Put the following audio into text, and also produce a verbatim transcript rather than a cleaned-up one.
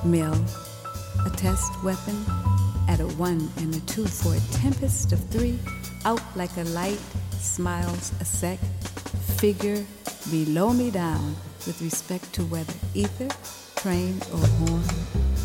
Mill, a test weapon at a one and a two for a tempest of three. Out like a light, smiles a sec, figure below me down with respect to whether ether, train, or horn.